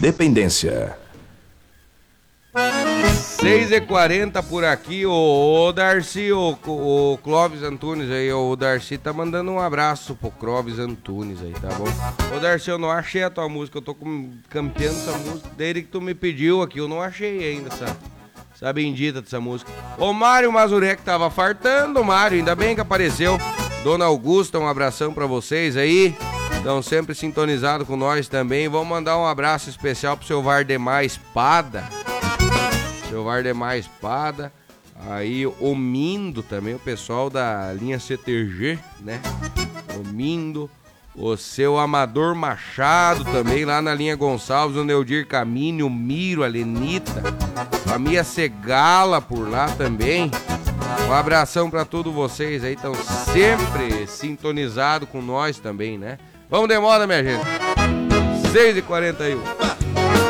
Independência. 6h40 por aqui, o Darcy, o Clóvis Antunes aí, o Darcy tá mandando um abraço pro Clóvis Antunes aí, tá bom? Ô Darcy, eu não achei a tua música, eu tô campeando essa música desde que tu me pediu aqui, eu não achei ainda essa bendita dessa música. O Mário Mazurek tava fartando, Mário, ainda bem que apareceu. Dona Augusta, um abração pra vocês aí. Estão sempre sintonizados com nós também. Vamos mandar um abraço especial pro seu Vardemar Espada. Seu Vardemar Espada. Aí o Mindo também, o pessoal da linha CTG, né? O Mindo. O seu Amador Machado também, lá na linha Gonçalves, o Neudir Camini, o Miro, a Lenita. A Mia Segala por lá também. Um abração pra todos vocês aí, estão sempre sintonizados com nós também, né? Vamos de moda, minha gente. 6h41.